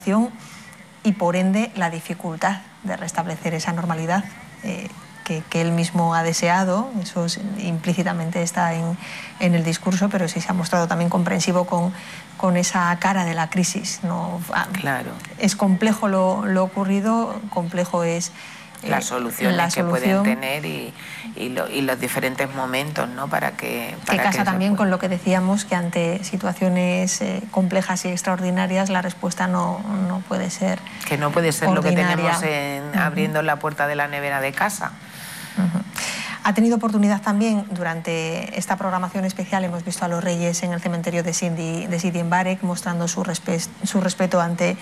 y por ende la dificultad de restablecer esa normalidad que él mismo ha deseado. Eso implícitamente está en el discurso, pero sí se ha mostrado también comprensivo con esa cara de la crisis, ¿no? Claro. Es complejo lo ocurrido, complejo es las soluciones que pueden tener y los diferentes momentos, ¿no? Que casa también con lo que decíamos, que ante situaciones complejas y extraordinarias la respuesta no puede ser que no puede ser ordinaria. Lo que tenemos abriendo la puerta de la nevera de casa. Ha tenido oportunidad también, durante esta programación especial, hemos visto a los Reyes en el cementerio de Sidi Mbarek, mostrando su respeto ante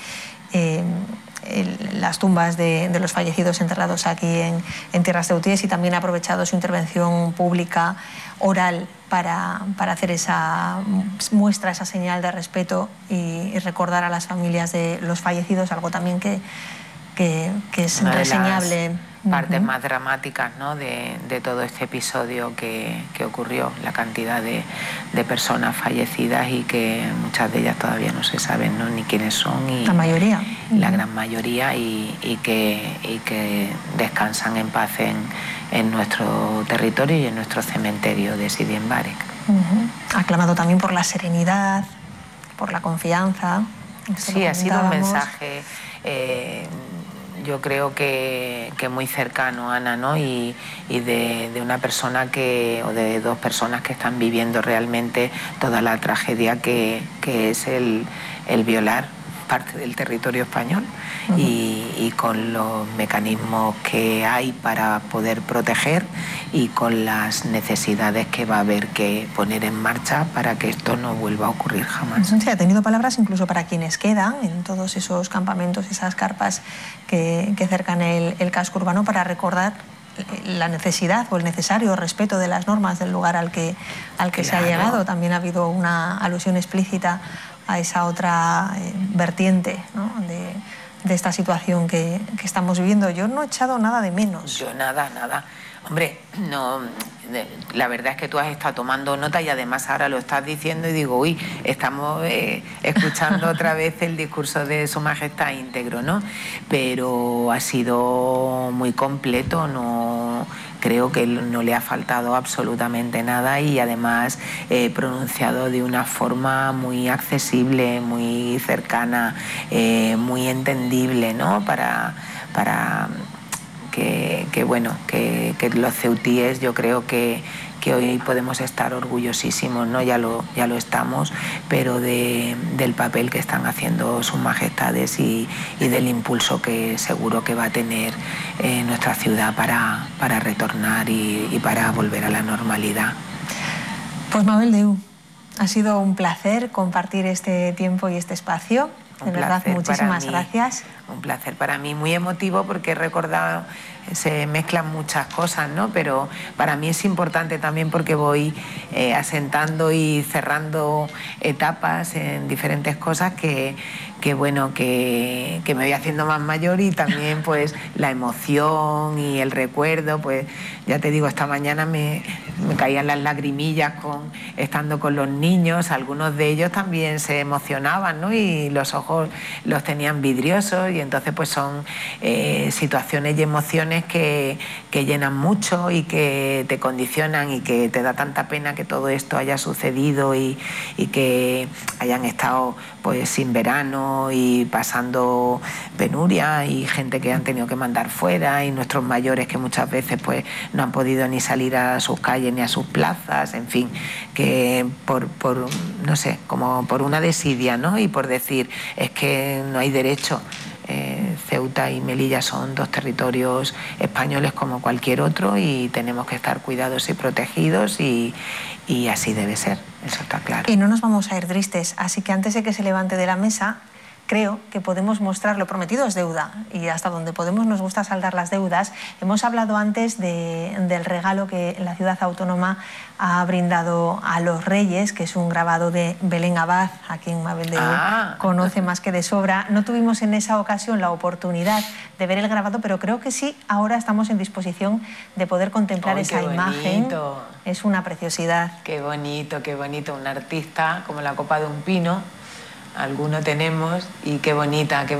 las tumbas de los fallecidos enterrados aquí en tierras ceutíes, y también ha aprovechado su intervención pública oral para hacer esa muestra, esa señal de respeto y recordar a las familias de los fallecidos, algo también que es reseñable. Partes más dramáticas, ¿no? de todo este episodio que ocurrió, la cantidad de personas fallecidas y que muchas de ellas todavía no se saben, ¿no? Ni quiénes son, y la mayoría, la gran mayoría, y que descansan en paz en nuestro territorio y en nuestro cementerio de Sidi Mbarek. Ha clamado también por la serenidad, por la confianza. Sí, ha sido un mensaje yo creo que muy cercano, Ana, ¿no? Y de una persona o de dos personas que están viviendo realmente toda la tragedia que es el violar parte del territorio español, y con los mecanismos que hay para poder proteger y con las necesidades que va a haber que poner en marcha para que esto no vuelva a ocurrir jamás. Sí, ha tenido palabras incluso para quienes quedan en todos esos campamentos, esas carpas que cercan el casco urbano, para recordar la necesidad o el necesario respeto de las normas del lugar al que se ha llegado. También ha habido una alusión explícita a esa otra vertiente, ¿no? de esta situación que estamos viviendo. Yo no he echado nada de menos. Yo nada. Hombre, no, la verdad es que tú has estado tomando nota y además ahora lo estás diciendo y digo, uy, estamos escuchando otra vez el discurso de Su Majestad íntegro, ¿no? Pero ha sido muy completo, no creo que no le ha faltado absolutamente nada, y además pronunciado de una forma muy accesible, muy cercana, muy entendible, ¿no? Para que los ceutíes, yo creo que hoy podemos estar orgullosísimos, ¿no? Ya lo estamos, pero del papel que están haciendo sus majestades y del impulso que seguro que va a tener nuestra ciudad para retornar y para volver a la normalidad. Pues Mabel Deu, ha sido un placer compartir este tiempo y este espacio. De verdad, muchísimas gracias. Un placer para mí, muy emotivo, porque he recordado, se mezclan muchas cosas, ¿no? Pero para mí es importante también porque voy asentando y cerrando etapas en diferentes cosas que me voy haciendo más mayor, y también pues la emoción y el recuerdo, pues ya te digo, esta mañana me caían las lagrimillas estando con los niños, algunos de ellos también se emocionaban, ¿no? Y los ojos los tenían vidriosos, y entonces pues son situaciones y emociones que llenan mucho y que te condicionan, y que te da tanta pena que todo esto haya sucedido y que hayan estado pues sin verano y pasando penuria, y gente que han tenido que mandar fuera, y nuestros mayores que muchas veces pues no han podido ni salir a sus calles ni a sus plazas, en fin, que por no sé, como por una desidia, ¿no? Y por decir, es que no hay derecho. Ceuta y Melilla son dos territorios españoles como cualquier otro, y tenemos que estar cuidados y protegidos, y así debe ser, eso está claro. Y no nos vamos a ir tristes, así que antes de que se levante de la mesa, creo que podemos mostrar, lo prometido es deuda, y hasta donde podemos nos gusta saldar las deudas. Hemos hablado antes del regalo que la ciudad autónoma ha brindado a los Reyes, que es un grabado de Belén Abad, a quien Mabel Deu conoce más que de sobra. No tuvimos en esa ocasión la oportunidad de ver el grabado, pero creo que sí, ahora estamos en disposición de poder contemplar esa imagen. Es una preciosidad. Qué bonito, un artista como la copa de un pino, alguno tenemos y qué bonita